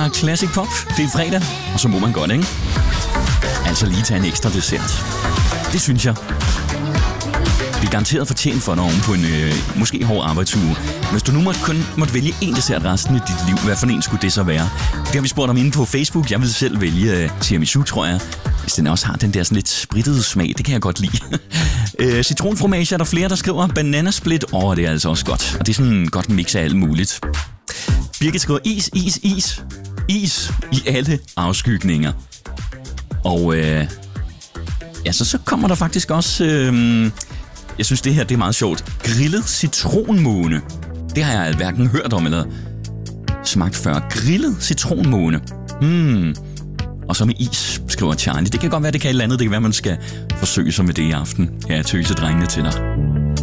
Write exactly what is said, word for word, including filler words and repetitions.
bare classic pop. Det er fredag, og så må man godt, ikke? Altså lige tage en ekstra dessert. Det synes jeg. Det er garanteret fortjent for dig oven på en øh, måske hård arbejdsuge. Hvis du nu måtte kun måtte vælge en dessert resten af dit liv, hvad for en skulle det så være? Det har vi spurgt om inde på Facebook. Jeg vil selv vælge øh, tiramisu, tror jeg. Hvis den også har den der sådan lidt sprittede smag, det kan jeg godt lide. øh, citronfromage er der flere, der skriver. Bananasplit, åh, oh, det er altså også godt. Og det er sådan en godt mix af alt muligt. Birgit skriver is, is, is. Is i alle afskygninger. Og øh, ja, så, så kommer der faktisk også... Øh, jeg synes, det her det er meget sjovt. Grillet citronmåne. Det har jeg hverken hørt om eller smagt før. Grillet citronmåne. Hmm. Og så med is, skriver Charlie. Det kan godt være, det kan et eller andet. Det kan være, man skal forsøge sig med det i aften. Ja, tøse drengene til dig.